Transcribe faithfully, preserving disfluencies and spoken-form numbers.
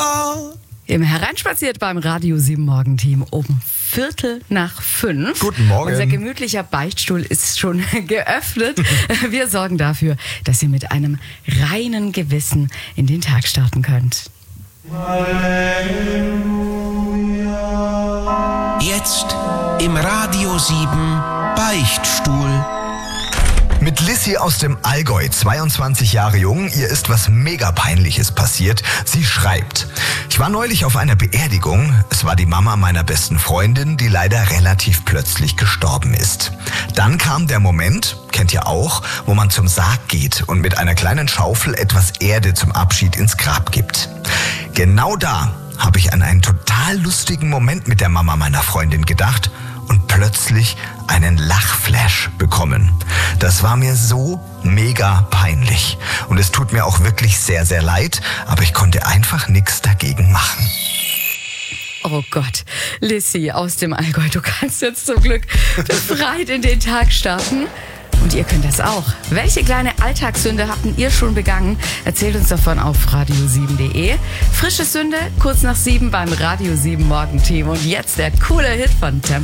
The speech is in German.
Im Hereinspaziert beim Radio sieben Morgenteam um Viertel nach fünf. Guten Morgen. Unser gemütlicher Beichtstuhl ist schon geöffnet. Wir sorgen dafür, dass ihr mit einem reinen Gewissen in den Tag starten könnt. Jetzt im Radio sieben Beichtstuhl. Mit Lissy aus dem Allgäu, zweiundzwanzig Jahre jung, ihr ist was mega Peinliches passiert. Sie schreibt: Ich war neulich auf einer Beerdigung. Es war die Mama meiner besten Freundin, die leider relativ plötzlich gestorben ist. Dann kam der Moment, kennt ihr auch, wo man zum Sarg geht und mit einer kleinen Schaufel etwas Erde zum Abschied ins Grab gibt. Genau da habe ich an einen total lustigen Moment mit der Mama meiner Freundin gedacht und plötzlich einen Lachflash bekommen. Das war mir so mega peinlich. Und es tut mir auch wirklich sehr, sehr leid, aber ich konnte einfach nichts dagegen machen. Oh Gott, Lissy aus dem Allgäu, du kannst jetzt zum Glück befreit in den Tag starten. Und ihr könnt das auch. Welche kleine Alltagssünde habt ihr schon begangen? Erzählt uns davon auf radio sieben punkt de. Frische Sünde, kurz nach sieben beim Radio sieben Morgenteam. Und jetzt der coole Hit von Tempo.